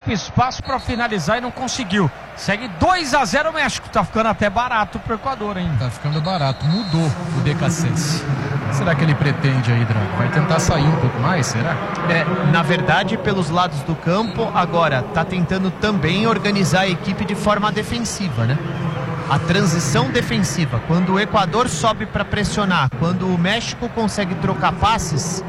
tempo e espaço para finalizar e não conseguiu. Segue 2-0 o México. Tá ficando até barato pro Equador, hein? Tá ficando barato. Mudou o BKSS. Será que ele pretende aí, Drago? Vai tentar sair um pouco mais, será? Na verdade, pelos lados do campo, agora tá tentando também organizar a equipe de forma defensiva, né? A transição defensiva, quando o Equador sobe para pressionar, quando o México consegue trocar passes,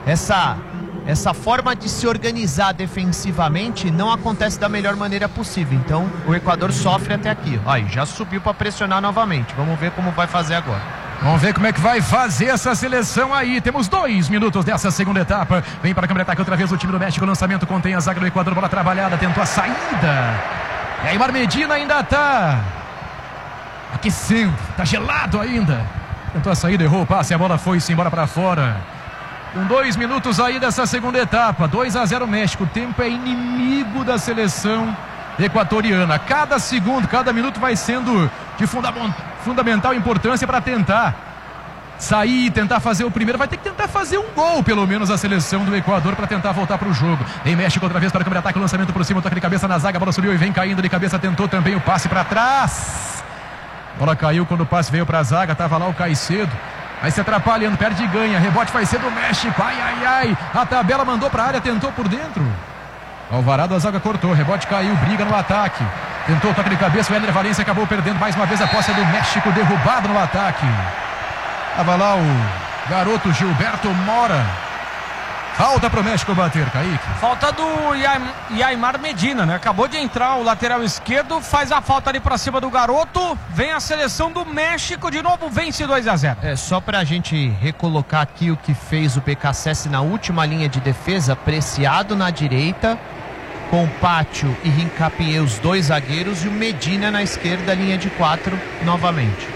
essa forma de se organizar defensivamente não acontece da melhor maneira possível. Então o Equador sofre até aqui. Aí já subiu para pressionar novamente. Vamos ver como vai fazer agora. Vamos ver como é que vai fazer essa seleção aí. Temos 2 minutos dessa segunda etapa. Vem para a câmera de ataque outra vez o time do México. O lançamento contém a zaga do Equador. Bola trabalhada, tentou a saída. E aí Medina ainda tá aquecendo, tá gelado ainda. Tentou a saída, errou o passe, a bola foi-se embora para fora. Com 2 minutos aí dessa segunda etapa, 2-0 México. O tempo é inimigo da seleção equatoriana. Cada segundo, cada minuto vai sendo de fundamental importância para tentar sair, tentar fazer o primeiro. Vai ter que tentar fazer um gol, pelo menos, a seleção do Equador para tentar voltar para o jogo. Em México outra vez para a câmera de ataque, o lançamento por cima, toque de cabeça na zaga, a bola subiu e vem caindo de cabeça, tentou também o passe para trás. A bola caiu quando o passe veio para a zaga, estava lá o Caicedo. Vai se atrapalhando, perde e ganha. Rebote vai ser do México. Ai, ai, ai. A tabela mandou para a área, tentou por dentro. Alvarado, a zaga cortou. Rebote caiu, briga no ataque. Tentou o toque de cabeça. O Éder Valencia acabou perdendo mais uma vez a posse do México, derrubado no ataque. Estava lá o garoto Gilberto Mora. Falta pro México bater, Kaique. Falta do Yaimar Medina, né? Acabou de entrar o lateral esquerdo, faz a falta ali pra cima do garoto. Vem a seleção do México, de novo vence 2-0. Só pra gente recolocar aqui o que fez o BKSS na última linha de defesa. Preciado na direita, com Pátio e Hincapié, os 2 zagueiros, e o Medina na esquerda, linha de 4 novamente.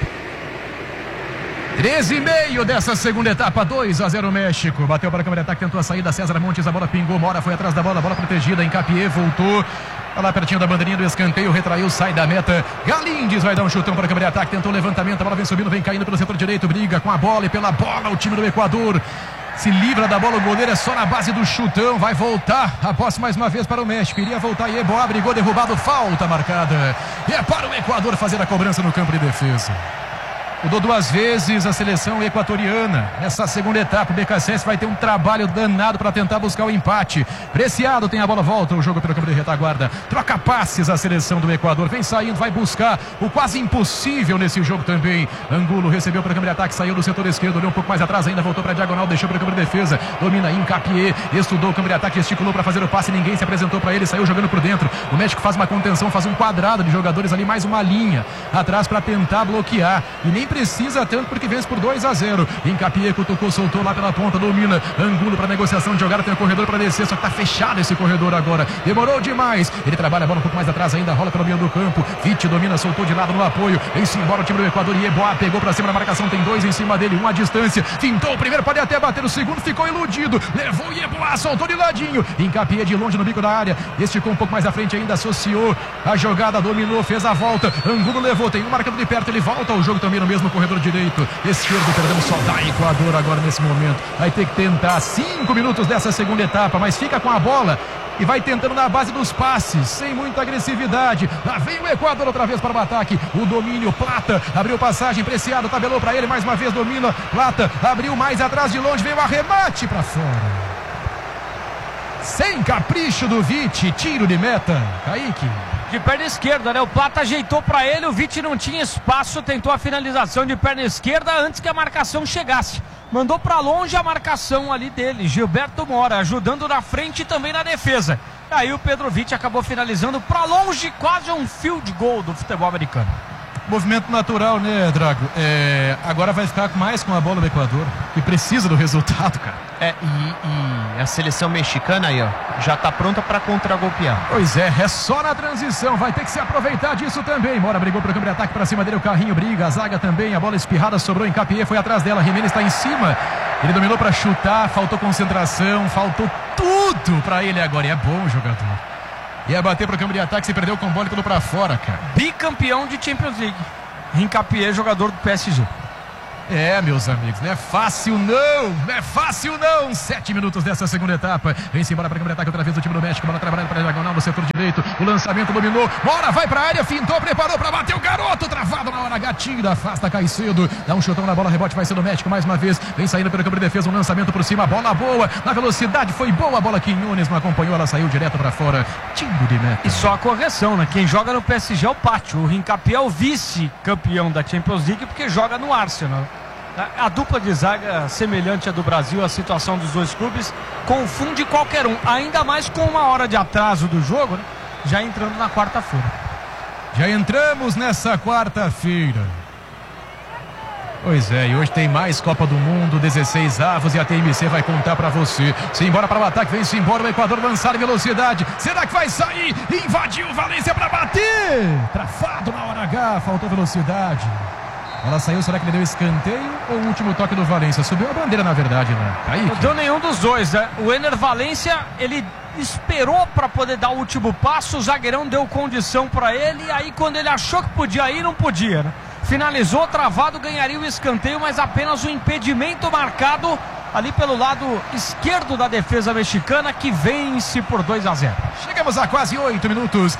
13,5 dessa segunda etapa, 2-0 México. Bateu para a câmera de ataque, tentou a saída, César Montes, a bola pingou, Mora foi atrás da bola protegida, Hincapié voltou. Tá lá pertinho da bandeirinha do escanteio, retraiu, sai da meta. Galindes vai dar um chutão para a câmera de ataque, tentou o levantamento, a bola vem subindo, vem caindo pelo setor direito, briga com a bola e pela bola o time do Equador. Se livra da bola, o goleiro é só na base do chutão, vai voltar a posse mais uma vez para o México, iria voltar e Eboá brigou, derrubado, falta marcada. E é para o Equador fazer a cobrança no campo de defesa. Mudou 2 vezes a seleção equatoriana. Nessa segunda etapa, o BKSS vai ter um trabalho danado para tentar buscar o empate. Preciado tem a bola, volta o jogo pelo campo de retaguarda. Troca passes a seleção do Equador. Vem saindo, vai buscar o quase impossível nesse jogo também. Angulo recebeu para o campo de ataque, saiu do setor esquerdo, olhou um pouco mais atrás ainda, voltou para a diagonal, deixou para o campo de defesa. Domina Hincapié, estudou o campo de ataque, gesticulou para fazer o passe, ninguém se apresentou para ele, saiu jogando por dentro. O México faz uma contenção, faz um quadrado de jogadores ali, mais uma linha atrás para tentar bloquear. E nem precisa tanto porque vence por 2-0. Hincapié cutucou, soltou lá pela ponta, domina. Angulo para negociação de jogada, tem o corredor para descer, só que tá fechado esse corredor agora. Demorou demais. Ele trabalha a bola um pouco mais atrás ainda, rola pelo meio do campo. Vitti domina, soltou de lado no apoio. Vem-se embora o time do Equador e Eboá pegou para cima da marcação, tem 2 em cima dele, 1 à distância. Fintou o primeiro, pode até bater o segundo, ficou iludido. Levou o Eboá, soltou de ladinho. Hincapié de longe no bico da área. Esticou um pouco mais à frente ainda, associou a jogada, dominou, fez a volta. Angulo levou, tem um marcando de perto, ele volta ao jogo também no mesmo corredor direito, esquerdo, perdemos só da Equador agora nesse momento. Vai ter que tentar 5 minutos dessa segunda etapa, mas fica com a bola e vai tentando na base dos passes, sem muita agressividade. Lá vem o Equador outra vez para o ataque. O domínio, Plata, abriu passagem, Preciado, tabelou para ele, mais uma vez domina, Plata, abriu mais atrás de longe, veio o arremate para fora. Sem capricho do Vitti, tiro de meta, Kaique. De perna esquerda, né? O Plata ajeitou pra ele, o Vitti não tinha espaço, tentou a finalização de perna esquerda antes que a marcação chegasse. Mandou pra longe a marcação ali dele, Gilberto Mora, ajudando na frente e também na defesa. Aí o Pedro Vitti acabou finalizando pra longe, quase um field goal do futebol americano. Movimento natural, né, Drago? Agora vai ficar mais com a bola do Equador, que precisa do resultado, cara. E a seleção mexicana aí, ó, já tá pronta para contragolpear. Pois é só na transição, vai ter que se aproveitar disso também. Mora brigou pro campo de ataque, pra cima dele o carrinho briga, a zaga também, a bola espirrada, sobrou em Capié, foi atrás dela, Jiménez está em cima, ele dominou para chutar, faltou concentração, faltou tudo para ele agora, e é bom o jogador. Ia bater pro campo de ataque, se perdeu com bola e tudo pra fora, cara. Bicampeão de Champions League. Hincapié, jogador do PSG. Meus amigos, não é fácil não, 7 minutos dessa segunda etapa, vem-se embora para câmera de ataque outra vez o time do México, bola trabalhando para a diagonal no setor direito, o lançamento dominou, Mora vai para a área, fintou, preparou para bater o garoto, travado na hora, gatilho, afasta Caicedo, dá um chutão na bola, rebote vai ser do México mais uma vez, vem saindo pelo campo de defesa, um lançamento por cima, bola boa, na velocidade foi boa a bola, Quinones não acompanhou, ela saiu direto para fora, tiro de meta. E só a correção, né? Quem joga no PSG é o Pátio, o Hincapié é o vice-campeão da Champions League porque joga no Arsenal. A dupla de zaga semelhante à do Brasil, a situação dos dois clubes confunde qualquer um, ainda mais com uma hora de atraso do jogo, né? Já entrando na quarta-feira. Já entramos nessa quarta-feira. Pois é, e hoje tem mais Copa do Mundo, 16 avos, e a TMC vai contar pra você. Se embora para o ataque, vem-se embora o Equador lançar em velocidade. Será que vai sair? Invadiu o Valência pra bater! Travado na hora H, faltou velocidade. Ela saiu, será que ele deu escanteio ou o último toque do Valência? Subiu a bandeira, na verdade, né? Kaique. Não deu nenhum dos dois, né? O Ener Valência, ele esperou para poder dar o último passo, o zagueirão deu condição para ele, e aí quando ele achou que podia ir, não podia, né? Finalizou, travado, ganharia o escanteio, mas apenas o impedimento marcado ali pelo lado esquerdo da defesa mexicana, que vence por 2-0. Chegamos a quase 8 minutos,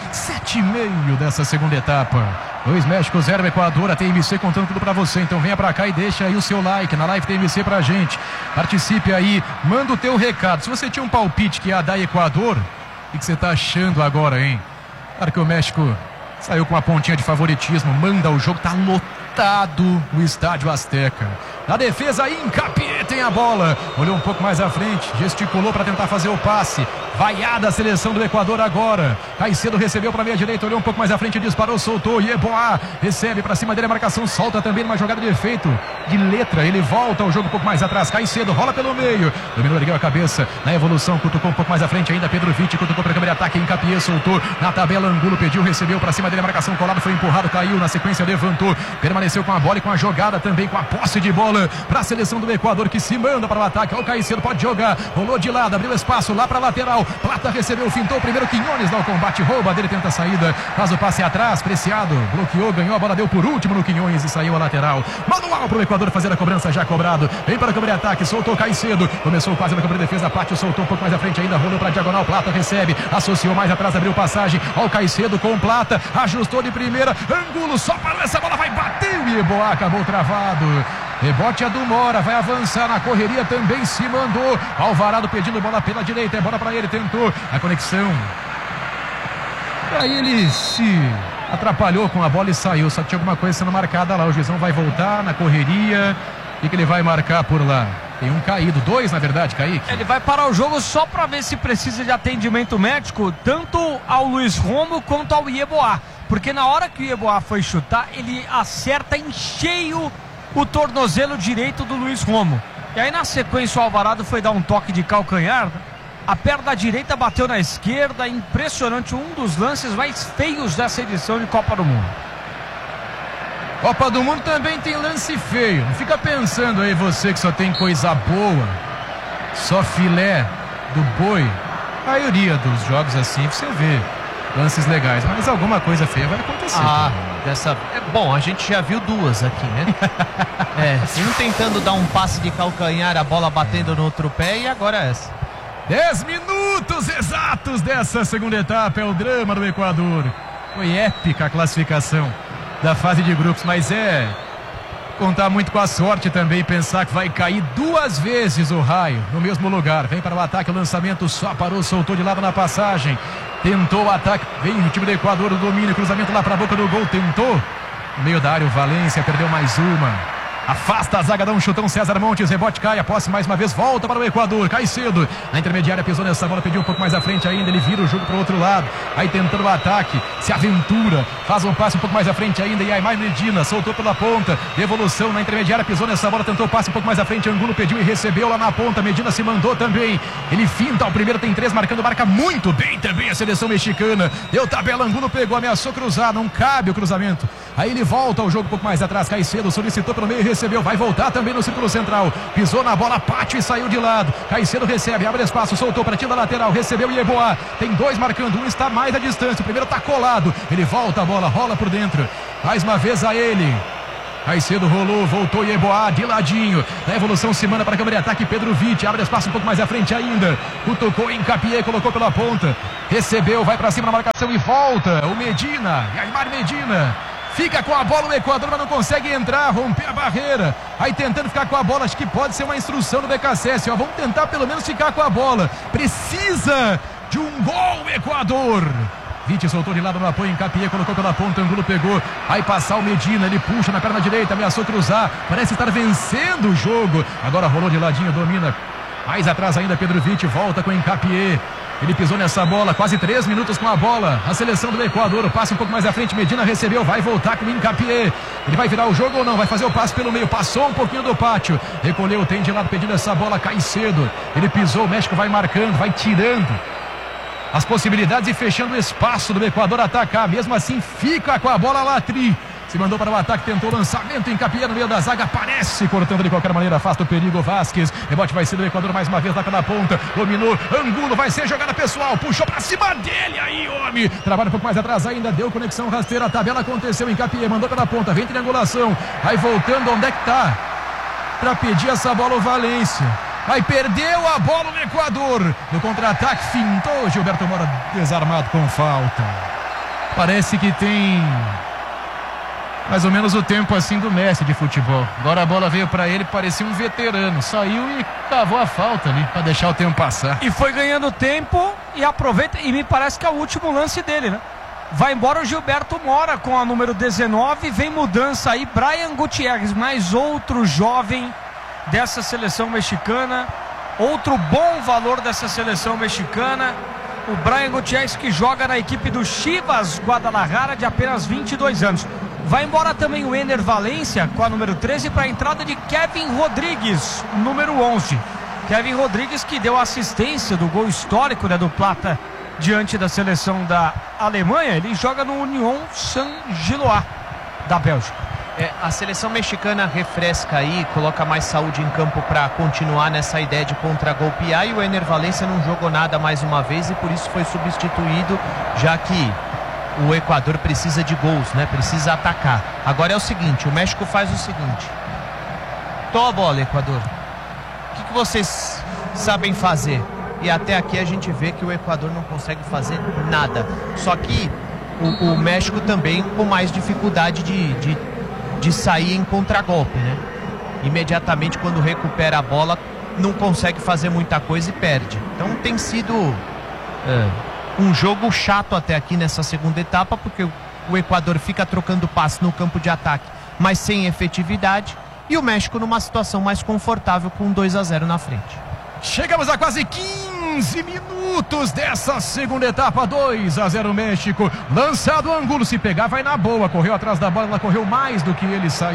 7,5 dessa segunda etapa. 2 México, 0 Equador, a TMC contando tudo pra você. Então venha pra cá e deixa aí o seu like na live TMC pra gente. Participe aí, manda o teu recado. Se você tinha um palpite que ia dar Equador, o que você tá achando agora, hein? Claro que o México saiu com uma pontinha de favoritismo, manda o jogo, tá lotado o Estádio Azteca. Na defesa, Hincapié tem a bola, olhou um pouco mais à frente, gesticulou para tentar fazer o passe. Vaiada a seleção do Equador agora. Caicedo recebeu para a meia direita, olhou um pouco mais à frente, disparou, soltou. Yeboah recebe para cima dele, a marcação solta também numa jogada de efeito de letra. Ele volta ao jogo um pouco mais atrás. Caicedo rola pelo meio, dominou, ergueu a cabeça na evolução, cutucou um pouco mais à frente ainda. Pedro Vitti cutucou para a câmera de ataque. Hincapié soltou na tabela, Angulo pediu, recebeu para cima dele, a marcação colada, foi empurrado, caiu na sequência, levantou, permaneceu com a bola e com a jogada também, com a posse de bola para a seleção do Equador, que se manda para o ataque. Olha o Caicedo, pode jogar, rolou de lado, abriu espaço lá para a lateral. Plata recebeu, fintou o primeiro, Quinones dá o combate, rouba dele, tenta a saída, faz o passe atrás, Preciado bloqueou, ganhou a bola, deu por último no Quinones e saiu a lateral. Manual para o Equador fazer a cobrança, já cobrado, vem para a câmera de ataque, soltou Caicedo, começou quase na câmera de defesa, Pátio soltou um pouco mais à frente ainda, rolou para a diagonal, Plata recebe, associou mais atrás, abriu passagem, olha o Caicedo com Plata, ajustou de primeira, Angulo só parou, essa bola vai bater, e Yeboah acabou travado. Rebote é do Mora, vai avançar na correria, também se mandou. Alvarado pedindo bola pela direita, é bola para ele, tentou a conexão. Aí ele se atrapalhou com a bola e saiu, só que tinha alguma coisa sendo marcada lá. O juizão vai voltar na correria. O que ele vai marcar por lá? Tem um caído, 2 na verdade, Kaique. Ele vai parar o jogo só para ver se precisa de atendimento médico, tanto ao Luiz Romo quanto ao Yeboah. Porque na hora que o Yeboah foi chutar, ele acerta em cheio o tornozelo direito do Luiz Romo. E aí na sequência o Alvarado foi dar um toque de calcanhar, a perna direita bateu na esquerda, impressionante, um dos lances mais feios dessa edição de Copa do Mundo. Copa do Mundo também tem lance feio, não fica pensando aí você que só tem coisa boa, só filé do boi. A maioria dos jogos assim você vê lances legais, mas alguma coisa feia vai acontecer. Bom, a gente já viu 2 aqui, né? Um tentando dar um passe de calcanhar, a bola batendo no outro pé, e agora essa. 10 minutos exatos dessa segunda etapa, é o drama do Equador. Foi épica a classificação da fase de grupos, mas contar muito com a sorte também, pensar que vai cair 2 vezes o raio no mesmo lugar. Vem para o ataque, o lançamento só parou, soltou de lado na passagem, tentou o ataque, vem o time do Equador, o domínio, cruzamento lá para a boca do gol, tentou no meio da área, o Valência perdeu mais uma. Afasta a zaga, dá um chutão, César Montes, rebote cai, a posse mais uma vez, volta para o Equador, Caicedo na intermediária, pisou nessa bola, pediu um pouco mais à frente ainda, ele vira o jogo para o outro lado, aí tentando o ataque, se aventura, faz um passe um pouco mais à frente ainda, e Aimar Medina soltou pela ponta, devolução na intermediária, pisou nessa bola, tentou o passe um pouco mais à frente, Angulo pediu e recebeu lá na ponta, Medina se mandou também, ele finta, o primeiro tem 3, marcando, marca muito bem também a seleção mexicana, deu tabela, Angulo pegou, ameaçou cruzar, não cabe o cruzamento, aí ele volta ao jogo um pouco mais atrás, Caicedo solicitou pelo meio, recebeu, vai voltar também no círculo central, pisou na bola, Pátio e saiu de lado, Caicedo recebe, abre espaço, soltou para tira lateral, recebeu e Yeboah, tem 2 marcando, um está mais à distância, o primeiro está colado, ele volta a bola, rola por dentro, mais uma vez a ele, Caicedo rolou, voltou Yeboah de ladinho. Na evolução se manda para a câmera de ataque. Pedro Vitti abre espaço um pouco mais à frente ainda. Cutucou em Capié, colocou pela ponta. Recebeu, vai para cima na marcação e volta. O Medina, Aimar Medina. Fica com a bola o Equador, mas não consegue entrar, romper a barreira. Aí tentando ficar com a bola, acho que pode ser uma instrução do BKSS. Ó, vamos tentar pelo menos ficar com a bola. Precisa de um gol, Equador. Vitti soltou de lado no apoio em Capié, colocou pela ponta, Angulo pegou. Aí passar o Medina, ele puxa na perna direita, ameaçou cruzar. Parece estar vencendo o jogo. Agora rolou de ladinho, domina. Mais atrás ainda Pedro Vitti, volta com o Capié. Ele pisou nessa bola, quase 3 minutos com a bola. A seleção do Equador, passa um pouco mais à frente. Medina recebeu, vai voltar com o Hincapié. Ele vai virar o jogo ou não? Vai fazer o passe pelo meio, passou um pouquinho do pátio. Recolheu, tem de lado pedindo essa bola, Caicedo. Ele pisou, o México vai marcando, vai tirando as possibilidades e fechando o espaço do Equador atacar. Mesmo assim, fica com a bola Latri. Se mandou para o ataque, tentou o lançamento em Capié no meio da zaga, aparece, cortando de qualquer maneira, afasta o perigo, Vasquez. Rebote vai ser do Equador mais uma vez lá pela ponta, dominou, Angulo, vai ser jogada pessoal, puxou para cima dele, aí homem, trabalha um pouco mais atrás ainda, deu conexão rasteira, a tabela aconteceu em Capié, mandou pela ponta, vem triangulação, aí voltando, onde é que tá? Para pedir essa bola o Valência. Aí perdeu a bola no Equador, no contra-ataque, fintou, Gilberto Mora desarmado com falta. Parece que tem mais ou menos o tempo assim do Messi de futebol. Agora a bola veio para ele, parecia um veterano. Saiu e cavou a falta ali para deixar o tempo passar. E foi ganhando tempo e aproveita. E me parece que é o último lance dele, né? Vai embora o Gilberto Mora com a número 19. Vem mudança aí. Brian Gutierrez, mais outro jovem dessa seleção mexicana. Outro bom valor dessa seleção mexicana. O Brian Gutierrez, que joga na equipe do Chivas Guadalajara, de apenas 22 anos. Vai embora também o Ener Valência com a número 13 para a entrada de Kevin Rodrigues, número 11. Kevin Rodrigues, que deu assistência do gol histórico, né, do Plata diante da seleção da Alemanha. Ele joga no Union Saint-Gilloise da Bélgica. A seleção mexicana refresca aí, coloca mais saúde em campo para continuar nessa ideia de contra-golpear, e o Ener Valência não jogou nada mais uma vez e por isso foi substituído, já que o Equador precisa de gols, né? Precisa atacar. Agora é o seguinte, o México faz o seguinte: toma a bola, Equador. O que vocês sabem fazer? E até aqui a gente vê que o Equador não consegue fazer nada. Só que o México também com mais dificuldade de sair em contragolpe, né? Imediatamente quando recupera a bola não consegue fazer muita coisa e perde. Então tem sido um jogo chato até aqui nessa segunda etapa, porque o Equador fica trocando passe no campo de ataque, mas sem efetividade, e o México numa situação mais confortável com 2-0 na frente. Chegamos a quase 15 minutos dessa segunda etapa. 2-0 México. Lançado o Angulo, se pegar vai na boa. Correu atrás da bola, ela correu mais do que ele saiu.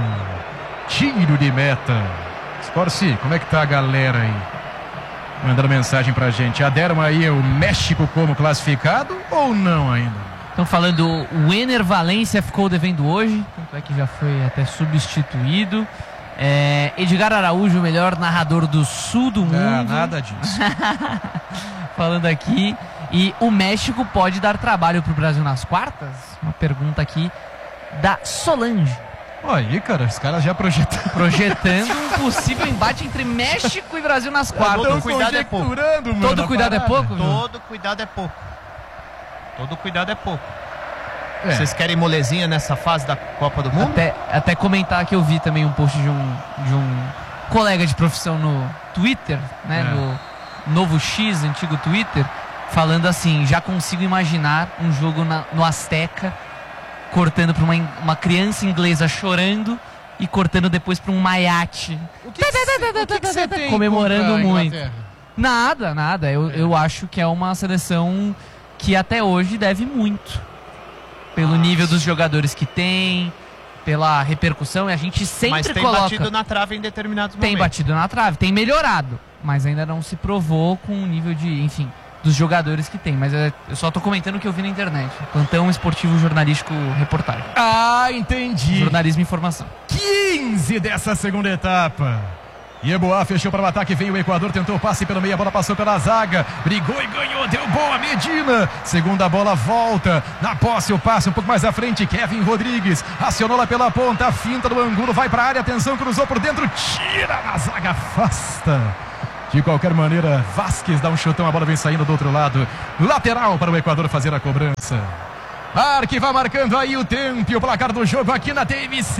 Tiro de meta. Scorsi, como é que tá a galera aí? Mandando mensagem pra gente. Já deram aí o México como classificado ou não ainda? Estão falando, o Ener Valência ficou devendo hoje, tanto é que já foi até substituído. Edgar Araújo, o melhor narrador do sul do mundo. Nada disso. Falando aqui. E o México pode dar trabalho pro Brasil nas quartas? Uma pergunta aqui da Solange. Olha aí, cara, os caras já projetando um possível embate entre México e Brasil nas quartas. Todo cuidado é pouco. Todo cuidado é pouco? Todo cuidado é pouco. Todo cuidado é pouco. Vocês querem molezinha nessa fase da Copa do Mundo? Até comentar que eu vi também um post de um colega de profissão no Twitter, né? No Novo X, antigo Twitter, falando assim: já consigo imaginar um jogo no Azteca, cortando para uma criança inglesa chorando e cortando depois para um maiate. O que você tem comemorando muito? Nada. Eu acho que é uma seleção que até hoje deve muito. Pelo nível dos jogadores que tem, pela repercussão, e a gente sempre coloca... Mas tem batido na trave em determinados momentos. Tem batido na trave, tem melhorado, mas ainda não se provou com o nível de, enfim, dos jogadores que tem. Mas eu só tô comentando o que eu vi na internet. Plantão esportivo jornalístico reportagem. Ah, entendi. Jornalismo e informação. 15 dessa segunda etapa. Yeboah fechou para o ataque, vem o Equador, tentou o passe pelo meio, a bola passou pela zaga, brigou e ganhou, deu boa, Medina, segunda bola volta, na posse o passe um pouco mais à frente, Kevin Rodrigues, acionou lá pela ponta, a finta do Angulo, vai para a área, atenção, cruzou por dentro, tira na zaga, afasta. De qualquer maneira, Vasquez dá um chutão, a bola vem saindo do outro lado, lateral para o Equador fazer a cobrança. Arque vai marcando aí o tempo e o placar do jogo aqui na TMC.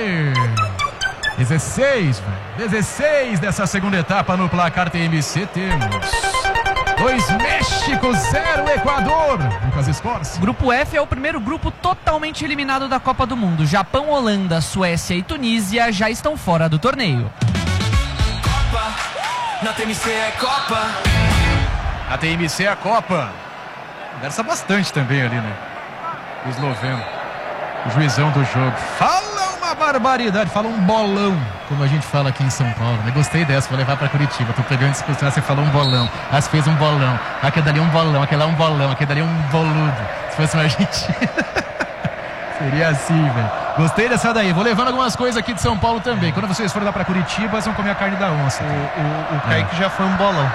16 dessa segunda etapa no placar TMC. Temos 2 México, 0 Equador. Lucas Escorce. Grupo F é o primeiro grupo totalmente eliminado da Copa do Mundo. Japão, Holanda, Suécia e Tunísia já estão fora do torneio. Copa, na TMC é Copa. A TMC é a Copa. Conversa bastante também ali, né? O esloveno, o juizão do jogo. Fala uma barbaridade, fala um bolão, como a gente fala aqui em São Paulo. Eu gostei dessa, vou levar pra Curitiba. Tô pegando discussão, você falou um bolão. As fez um bolão. Aquele dali um bolão, aquele lá um bolão, aquele dali um boludo. Se fosse uma Argentina. Seria assim, velho. Gostei dessa daí. Vou levando algumas coisas aqui de São Paulo também. Quando vocês forem lá pra Curitiba, vocês vão comer a carne da onça. O Kaique já foi um bolão.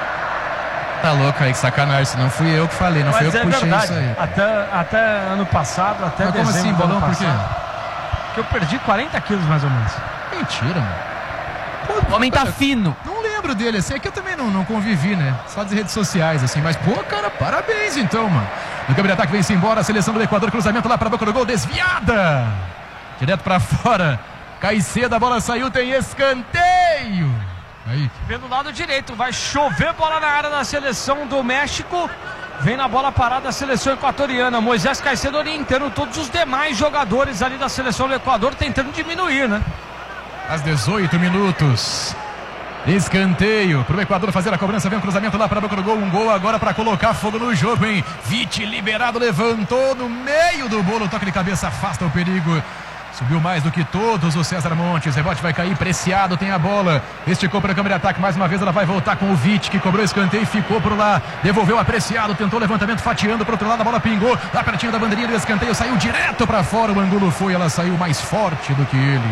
Tá louco aí, que sacanagem. Se não fui eu que falei, não fui eu que puxei verdade. isso aí. Até ano passado, até Mas como dezembro assim, do ano bolão, por quê? passado, porque eu perdi 40 quilos mais ou menos. Mentira, mano. O homem tá fino. Não lembro dele, assim, é que eu também não convivi, né? Só das redes sociais, assim, mas, pô, cara, parabéns então, mano. No câmbio de ataque vem-se embora, a seleção do Equador, cruzamento lá pra boca do gol, desviada. Direto pra fora, Caicedo, a bola saiu, tem escanteio. Aí. Vem do lado direito, vai chover bola na área da seleção do México. Vem na bola parada a seleção equatoriana. Moisés Caicedo orientando todos os demais jogadores ali da seleção do Equador, tentando diminuir, né? Às 18 minutos. Escanteio pro Equador fazer a cobrança. Vem um cruzamento lá para a boca do gol. Um gol agora para colocar fogo no jogo, hein? Vite liberado, levantou no meio do bolo. Toque de cabeça, afasta o perigo. Subiu mais do que todos o César Montes. Rebote vai cair, Preciado tem a bola. Esticou para a câmera de ataque. Mais uma vez ela vai voltar com o Vite, que cobrou escanteio e ficou por lá. Devolveu a Preciado, tentou levantamento, fatiando para o outro lado. A bola pingou lá pertinho da bandeirinha do escanteio. Saiu direto para fora. O Angulo foi, ela saiu mais forte do que ele.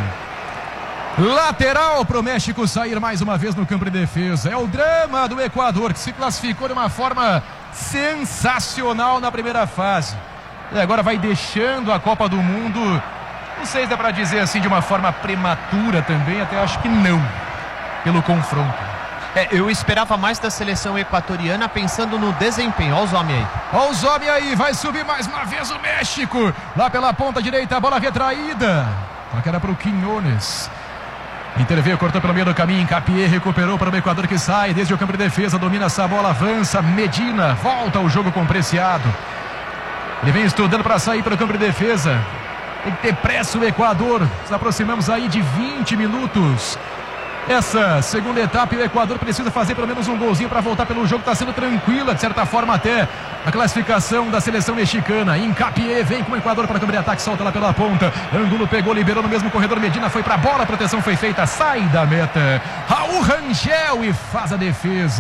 Lateral para o México sair mais uma vez no campo de defesa. É o drama do Equador, que se classificou de uma forma sensacional na primeira fase. E agora vai deixando a Copa do Mundo. Não sei se dá para dizer assim de uma forma prematura também, até acho que não, pelo confronto. Eu esperava mais da seleção equatoriana pensando no desempenho. Olha os homens aí. Olha os homens aí, vai subir mais uma vez o México. Lá pela ponta direita, a bola retraída. Só que era para o Quiñones. Interveio, cortou pelo meio do caminho, Encapié recuperou para o Equador que sai desde o campo de defesa, domina essa bola, avança, Medina, volta o jogo com Preciado. Ele vem estudando para sair pelo campo de defesa. Tem que ter pressa o Equador. Nos aproximamos aí de 20 minutos. Essa segunda etapa e o Equador precisa fazer pelo menos um golzinho para voltar pelo jogo. Está sendo tranquila, de certa forma, até a classificação da seleção mexicana. Encapié vem com o Equador para o campo de ataque, solta lá pela ponta. Angulo pegou, liberou no mesmo corredor. Medina foi para a bola, a proteção foi feita, sai da meta. Raul Rangel e faz a defesa.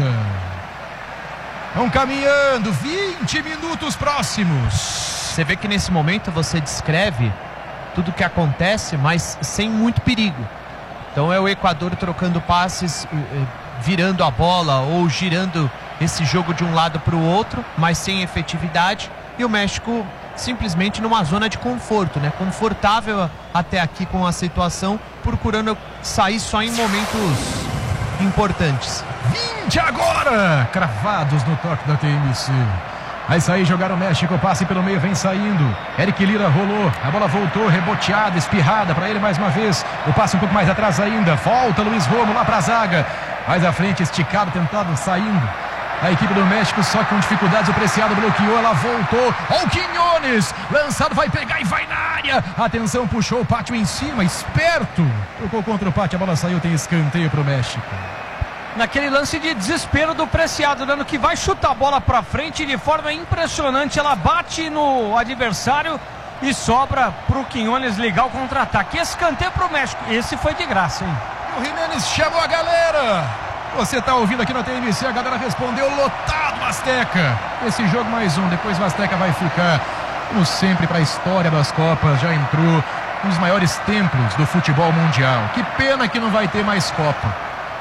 Vão caminhando, 20 minutos próximos. Você vê que nesse momento você descreve tudo o que acontece, mas sem muito perigo. Então é o Equador trocando passes, virando a bola ou girando esse jogo de um lado para o outro, mas sem efetividade. E o México simplesmente numa zona de conforto, né? Confortável até aqui com a situação, procurando sair só em momentos importantes. 20 agora, cravados no toque da TMC. Vai sair, jogar o México, passe pelo meio, vem saindo. Eric Lira rolou, a bola voltou, reboteada, espirrada para ele mais uma vez. O passe um pouco mais atrás ainda, volta Luiz Romo lá para a zaga. Mais à frente, esticado, tentado, saindo. A equipe do México só com dificuldades, o Preciado bloqueou, ela voltou. Olha o Quiñones, lançado, vai pegar e vai na área. Atenção, puxou o Pátio em cima, esperto. Tocou contra o Pátio, a bola saiu, tem escanteio para o México. Naquele lance de desespero do Preciado, dando que vai chutar a bola para frente de forma impressionante, ela bate no adversário e sobra para o Quiñones ligar o contra-ataque. Escanteio para o México, esse foi de graça, hein? O Jiménez chamou a galera. Você está ouvindo aqui na TMC, a galera respondeu lotado, Azteca. Esse jogo mais um, depois o Azteca vai ficar, como sempre, para a história das Copas. Já entrou um dos maiores templos do futebol mundial. Que pena que não vai ter mais Copa.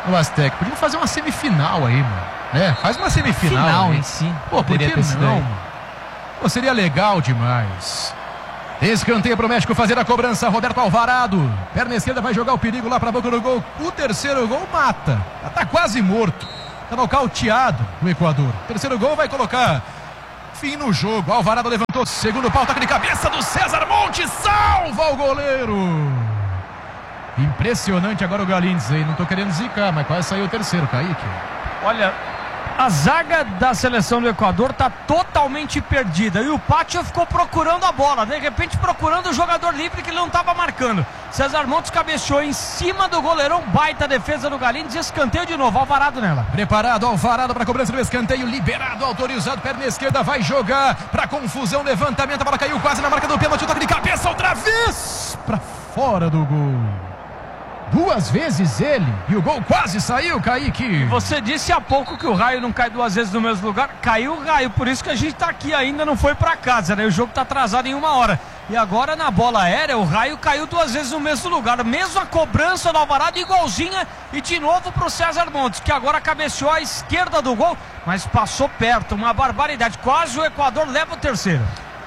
no Azteca. Podiam fazer uma semifinal aí, mano. Né? Faz uma semifinal. Final aí. em si. Pô, por que não? Pô, seria legal demais. Escanteio pro México fazer a cobrança. Roberto Alvarado. Perna esquerda vai jogar o perigo lá pra boca do gol. O terceiro gol mata. Já tá quase morto. Tá nocauteado no Equador. O terceiro gol vai colocar fim no jogo. Alvarado levantou. Segundo pau, toque de cabeça do César Montes. Salva o goleiro. Impressionante agora o Galíndez aí. Não tô querendo zicar, mas quase saiu o terceiro, Kaique. Olha, a zaga da seleção do Equador está totalmente perdida e o Pátio ficou procurando a bola, de repente procurando o jogador livre que ele não estava marcando. César Montes cabeceou em cima do goleirão, baita defesa do Galíndez, escanteio de novo, Alvarado nela. Preparado, Alvarado para a cobrança do escanteio, liberado, autorizado, perna esquerda, vai jogar para confusão, levantamento, a bola caiu quase na marca do pênalti, toque de cabeça outra vez, para fora do gol. Duas vezes ele, e o gol quase saiu, Kaique. Você disse há pouco que o raio não cai duas vezes no mesmo lugar. Caiu o raio, por isso que a gente tá aqui ainda, não foi pra casa, né? O jogo tá atrasado em 1 hora. E agora na bola aérea, o raio caiu 2 vezes no mesmo lugar. Mesma cobrança do Alvarado, igualzinha. E de novo pro César Montes, que agora cabeceou à esquerda do gol, mas passou perto, uma barbaridade. Quase o Equador leva o terceiro.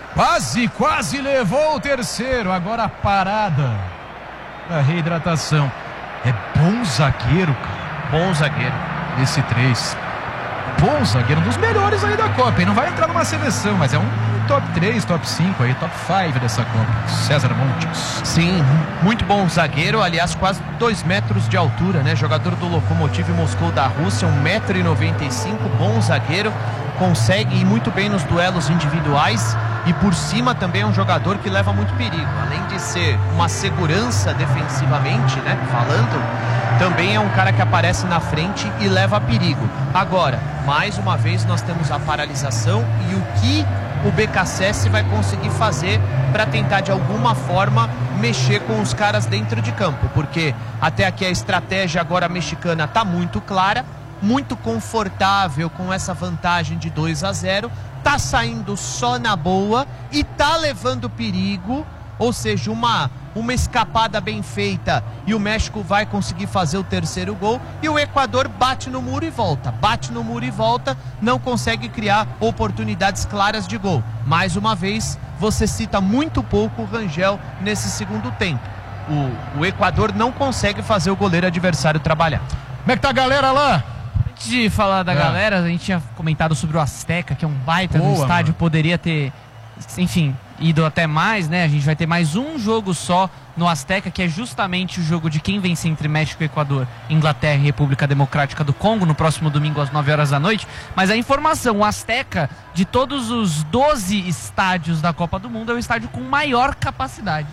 Quase levou o terceiro. Agora a parada da reidratação. É bom zagueiro, cara. Bom zagueiro. Esse 3. Bom zagueiro, um dos melhores aí da Copa. Ele não vai entrar numa seleção, mas é um top 3, top 5 aí, top 5 dessa Copa. César Montes. Sim, muito bom zagueiro, aliás, quase 2 metros de altura, né? Jogador do Lokomotiv Moscou da Rússia, 1,95 m, bom zagueiro, consegue ir muito bem nos duelos individuais e por cima também é um jogador que leva muito perigo. Além de ser uma segurança defensivamente, né? Falando, também é um cara que aparece na frente e leva perigo. Agora, mais uma vez nós temos a paralisação e o que o BKSS vai conseguir fazer para tentar de alguma forma mexer com os caras dentro de campo, porque até aqui a estratégia agora mexicana está muito clara, muito confortável com essa vantagem de 2-0, tá saindo só na boa e tá levando perigo, ou seja, uma escapada bem feita e o México vai conseguir fazer o terceiro gol e o Equador bate no muro e volta, não consegue criar oportunidades claras de gol. Mais uma vez, você cita muito pouco o Rangel nesse segundo tempo. O Equador não consegue fazer o goleiro adversário trabalhar. Como é que tá a galera lá? Antes de falar da galera, a gente tinha comentado sobre o Azteca, que é um baita no estádio, poderia ter, enfim, ido até mais, né? A gente vai ter mais um jogo só no Azteca, que é justamente o jogo de quem vence entre México e Equador, Inglaterra e República Democrática do Congo, no próximo domingo às 9 horas da noite. Mas a informação, o Azteca, de todos os 12 estádios da Copa do Mundo, é o estádio com maior capacidade.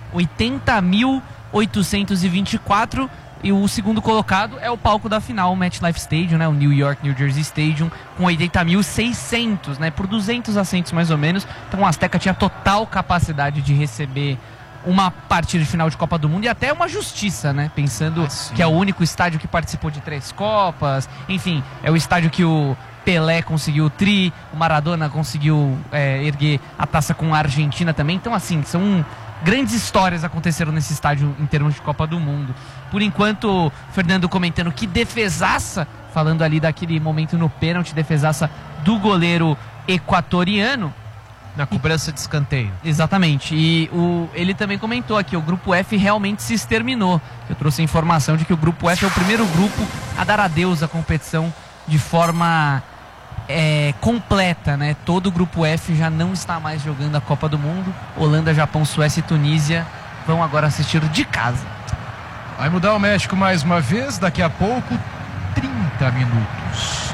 80.824. E o segundo colocado é o palco da final, o MetLife Stadium, né? O New York, New Jersey Stadium, com 80.600, né? Por 200 assentos mais ou menos. Então o Azteca tinha total capacidade de receber uma partida de final de Copa do Mundo e até uma justiça, né? Pensando que é o único estádio que participou de 3 Copas. Enfim, é o estádio que o Pelé conseguiu o tri, o Maradona conseguiu erguer a taça com a Argentina também. Então, assim, são grandes histórias aconteceram nesse estádio em termos de Copa do Mundo. Por enquanto, Fernando comentando que defesaça, falando ali daquele momento no pênalti, defesaça do goleiro equatoriano. Na cobrança de escanteio. Exatamente. E ele também comentou aqui, o Grupo F realmente se exterminou. Eu trouxe a informação de que o Grupo F é o primeiro grupo a dar adeus à competição de forma completa, né? Todo o Grupo F já não está mais jogando a Copa do Mundo. Holanda, Japão, Suécia e Tunísia vão agora assistir de casa. Vai mudar o México mais uma vez, daqui a pouco 30 minutos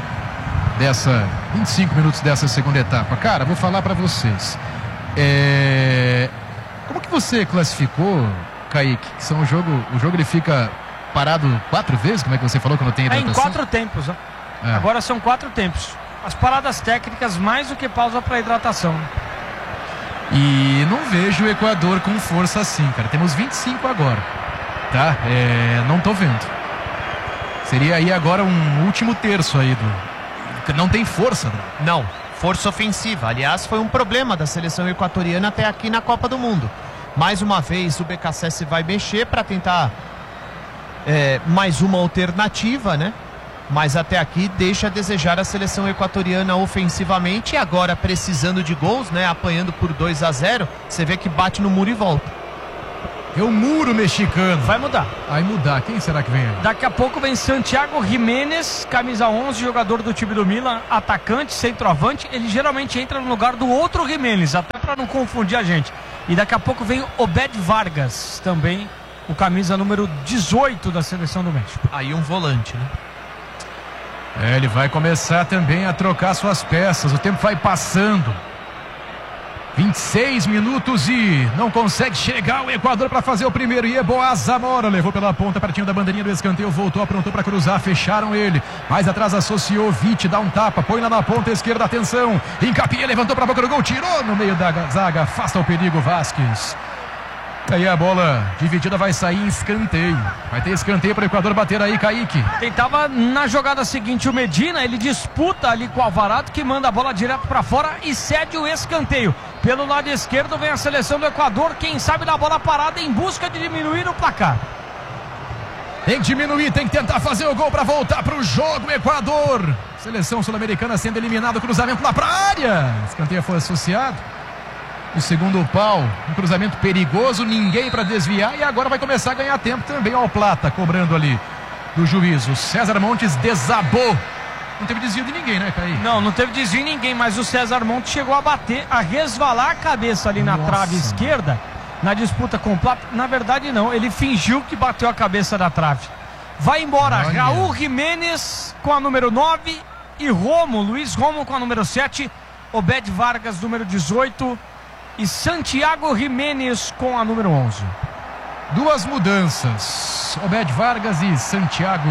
25 minutos dessa segunda etapa. Cara, vou falar pra vocês, como que você classificou, Kaique? O jogo ele fica parado 4 vezes? Como é que você falou quando tem hidratação? Em 4 tempos, ó. Agora são 4 tempos. As paradas técnicas mais do que pausa para hidratação. E não vejo o Equador com força assim, cara. Temos 25 agora, tá? Não tô vendo. Seria aí agora um último terço aí não tem força, né? Não, força ofensiva. Aliás, foi um problema da seleção equatoriana até aqui na Copa do Mundo. Mais uma vez o BKSS vai mexer para tentar mais uma alternativa, né? Mas até aqui deixa a desejar a seleção equatoriana ofensivamente, e agora precisando de gols, né? Apanhando por 2-0, você vê que bate no muro e volta. É o muro mexicano. Vai mudar. Vai mudar. Quem será que vem aí? Daqui a pouco vem Santiago Jiménez, camisa 11, jogador do time do Milan, atacante, centroavante. Ele geralmente entra no lugar do outro Jiménez, até para não confundir a gente. E daqui a pouco vem Obed Vargas, também o camisa número 18 da seleção do México. Aí um volante, né? Ele vai começar também a trocar suas peças. O tempo vai passando. 26 minutos e não consegue chegar o Equador para fazer o primeiro. E Yeboah Zamora levou pela ponta, pertinho da bandeirinha do escanteio, voltou, aprontou para cruzar, fecharam ele. Mais atrás associou, Vite dá um tapa, põe lá na ponta esquerda, atenção. Encapié, levantou para a boca do gol, tirou no meio da zaga, afasta o perigo Vasquez. Aí a bola dividida vai sair em escanteio. Vai ter escanteio para o Equador bater aí, Kaique. Tentava na jogada seguinte o Medina, ele disputa ali com o Alvarado, que manda a bola direto para fora e cede o escanteio. Pelo lado esquerdo vem a seleção do Equador, quem sabe na bola parada em busca de diminuir o placar. Tem que diminuir, tem que tentar fazer o gol para voltar para o jogo, Equador. Seleção sul-americana sendo eliminada, cruzamento lá para a área. Escanteio foi associado. O segundo pau, um cruzamento perigoso, ninguém para desviar, e agora vai começar a ganhar tempo também. Ó, o Plata cobrando ali do juiz. O César Montes desabou. Não teve desvio de ninguém, né, Caí? Não teve desvio de ninguém, mas o César Montes chegou a bater, a resvalar a cabeça ali na trave esquerda, na disputa com o Plata. Na verdade não, ele fingiu que bateu a cabeça da trave. Vai embora, Olha. Raul Jiménez com a número 9 e Luiz Romo com a número 7, Obed Vargas número 18 e Santiago Jiménez com a número 11. Duas mudanças, Obed Vargas e Santiago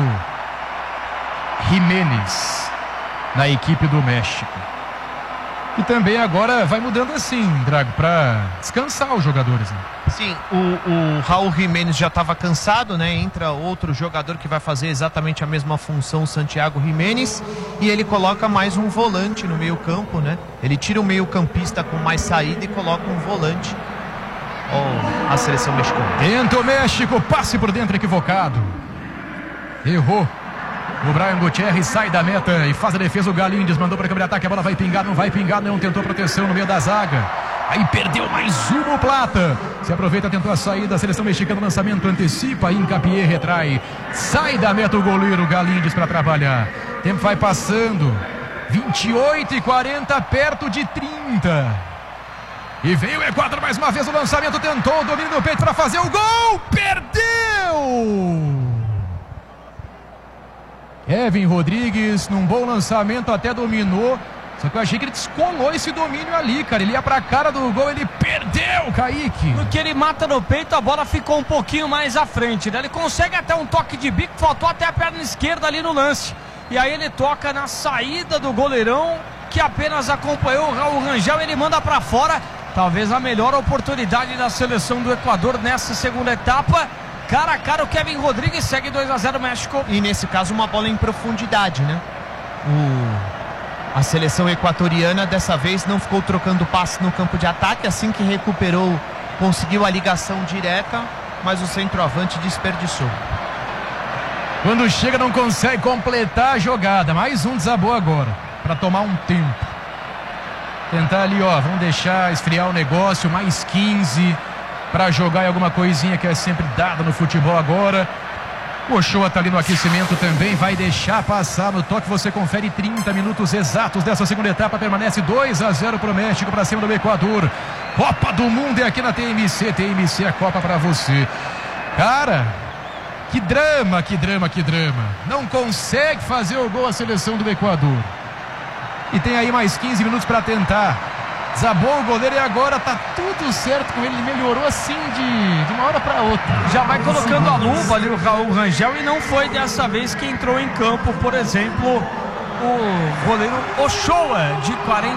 Jiménez na equipe do México. E também agora vai mudando assim, Drago, para descansar os jogadores, né? Sim, o Raul Jiménez já estava cansado, né? Entra outro jogador que vai fazer exatamente a mesma função, o Santiago Jiménez, e ele coloca mais um volante no meio campo, né? Ele tira o meio campista com mais saída e coloca um volante. A seleção mexicana. Tenta o México, passe por dentro equivocado. Errou. O Brian Gutierrez sai da meta e faz a defesa. O Galíndez mandou para a câmera de ataque. A bola vai pingar, não vai pingar, não. Tentou proteção no meio da zaga. Aí perdeu mais uma o Plata. Se aproveita, tentou a saída. A seleção mexicana, lançamento, antecipa. Encapié, retrai. Sai da meta o goleiro Galíndez para trabalhar. Tempo vai passando. 28:40, perto de 30. E veio o Equador mais uma vez. O lançamento, tentou o domínio no peito para fazer o gol. Perdeu! Kevin Rodrigues, num bom lançamento, até dominou. Só que eu achei que ele descolou esse domínio ali, cara. Ele ia pra cara do gol, ele perdeu, Kaique. No que ele mata no peito, a bola ficou um pouquinho mais à frente, né? Ele consegue até um toque de bico, faltou até a perna esquerda ali no lance. E aí ele toca na saída do goleirão, que apenas acompanhou o Raul Rangel. Ele manda pra fora. Talvez a melhor oportunidade da seleção do Equador nessa segunda etapa. Cara a cara, o Kevin Rodrigues segue 2-0 México. E nesse caso uma bola em profundidade, né? A seleção equatoriana dessa vez não ficou trocando passe no campo de ataque. Assim que recuperou, conseguiu a ligação direta, mas o centroavante desperdiçou. Quando chega não consegue completar a jogada. Mais um desabou agora, para tomar um tempo. Tentar ali, ó, vamos deixar esfriar o negócio. Mais 15 para jogar em alguma coisinha que é sempre dada no futebol agora. O Ochoa tá ali no aquecimento também, vai deixar passar no toque. Você confere 30 minutos exatos dessa segunda etapa. Permanece 2-0 pro México, para cima do Equador. Copa do Mundo é aqui na TMC. TMC, a Copa para você. Cara, que drama, que drama, que drama. Não consegue fazer o gol a seleção do Equador. E tem aí mais 15 minutos para tentar. Desabou o goleiro e agora tá tudo certo com ele. Ele melhorou assim de uma hora para outra. Já vai colocando a luva ali o Raul Rangel, e não foi dessa vez que entrou em campo, por exemplo, o goleiro Ochoa, de 40